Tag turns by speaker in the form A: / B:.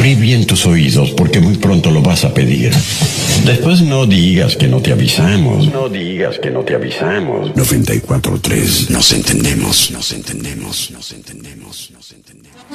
A: Abrí bien tus oídos porque muy pronto lo vas a pedir. Después no digas que no te avisamos. No digas que no te avisamos.
B: 94.3. Nos entendemos.